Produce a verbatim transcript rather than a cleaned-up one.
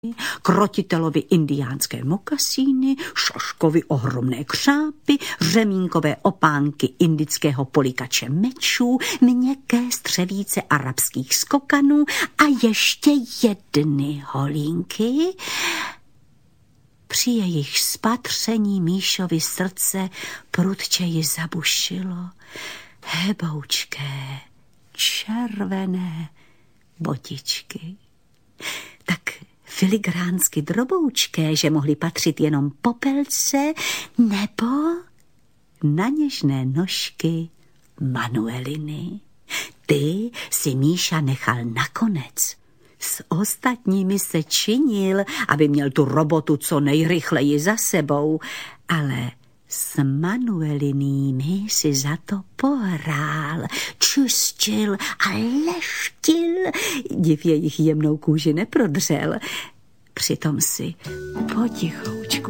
Krotitelovi indiánské mokasíny, Šaškovi ohromné křápy, Řemínkové opánky indického polikače mečů, měkké střevíce arabských skokanů a ještě jedny holínky. Při jejich spatření Míšovi srdce prudčeji zabušilo. Heboučké, červené botičky. Tak filigránsky droboučké, že mohly patřit jenom popelce, nebo na něžné nožky Manueliny. Ty si Míša nechal nakonec. S ostatními se činil, aby měl tu robotu co nejrychleji za sebou, ale s Manuelinými si za to pohrál, čustil a leštil, div jejich jemnou kůži neprodřel. Přitom si potichoučku